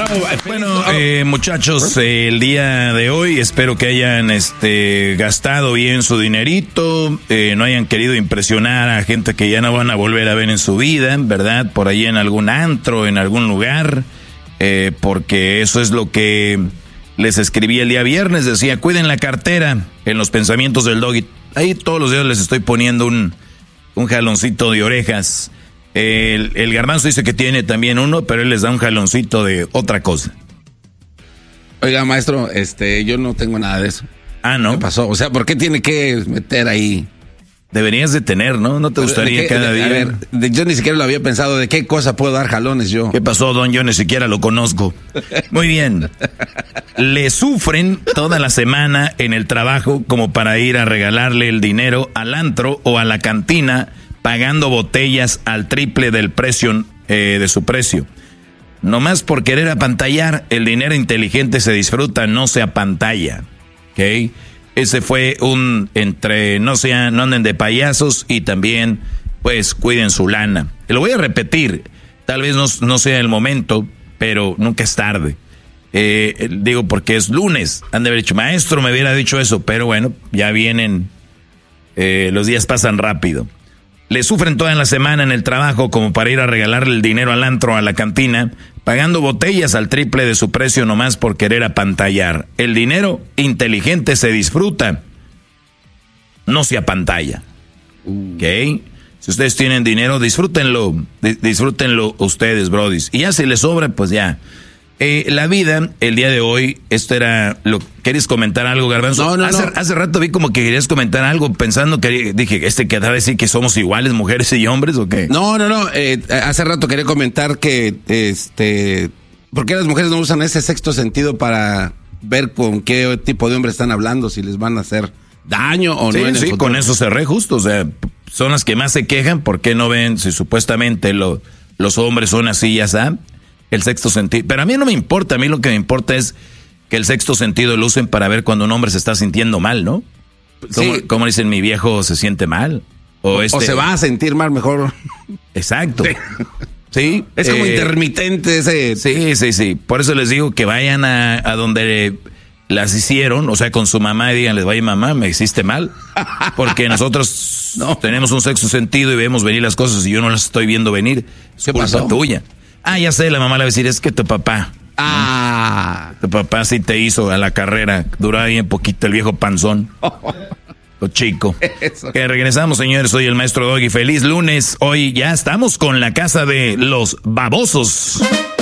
Bueno, muchachos, el día de hoy espero que hayan gastado bien su dinerito, no hayan querido impresionar a gente que ya no van a volver a ver en su vida, ¿verdad? Por ahí en algún antro, en algún lugar, porque eso es lo que les escribí el día viernes. Decía, cuiden la cartera en los pensamientos del Doggy. Ahí todos los días les estoy poniendo un jaloncito de orejas. El Garbanzo dice que tiene también uno, pero él les da un jaloncito de otra cosa. Oiga, maestro, yo no tengo nada de eso. Ah, ¿no? ¿Qué pasó? O sea, ¿por qué tiene que meter ahí? Deberías de tener, ¿no? ¿No te gustaría cada día? A ver, yo ni siquiera lo había pensado. ¿De qué cosa puedo dar jalones yo? ¿Qué pasó, don? Yo ni siquiera lo conozco. Muy bien. Le sufren toda la semana en el trabajo como para ir a regalarle el dinero al antro o a la cantina, pagando botellas al triple del precio, de su precio. Nomás por querer apantallar, el dinero inteligente se disfruta, no se apantalla. ¿Ok? Ese fue no anden de payasos y también, pues, cuiden su lana. Y lo voy a repetir, tal vez no sea el momento, pero nunca es tarde. Digo porque es lunes, han de haber dicho, maestro, me hubiera dicho eso, pero bueno, ya vienen, los días pasan rápido. Le sufren toda la semana en el trabajo como para ir a regalarle el dinero al antro, a la cantina, pagando botellas al triple de su precio nomás por querer apantallar. El dinero inteligente se disfruta, no se apantalla. ¿Ok? Si ustedes tienen dinero, disfrútenlo ustedes, brodis. Y ya si les sobra, pues ya. La vida, el día de hoy, esto era ¿quieres comentar algo, Garbanzo? No. Hace rato vi como que querías comentar algo pensando que dije, ¿querrá decir que somos iguales, mujeres y hombres o qué? No. Hace rato quería comentar que, ¿por qué las mujeres no usan ese sexto sentido para ver con qué tipo de hombre están hablando, si les van a hacer daño o no? Sí, con eso cerré justo, o sea, son las que más se quejan, ¿por qué no ven si supuestamente los hombres son así, ya saben? El sexto sentido. Pero a mí no me importa, a mí lo que me importa es que el sexto sentido lo usen para ver cuando un hombre se está sintiendo mal, ¿no? Como dicen, mi viejo se siente mal. O se va a sentir mal mejor. Exacto. Sí. Es como intermitente ese. Sí. Por eso les digo que vayan a donde las hicieron, o sea, con su mamá y díganles, vaya mamá, me hiciste mal. Porque nosotros tenemos un sexto sentido y vemos venir las cosas y yo no las estoy viendo venir. Es culpa tuya. Ah, ya sé, la mamá le va a decir, es que tu papá. Tu papá sí te hizo a la carrera. Duraba bien poquito el viejo panzón. Lo chico. Que regresamos, señores. Soy el maestro Doggy. Feliz lunes. Hoy ya estamos con la casa de los babosos.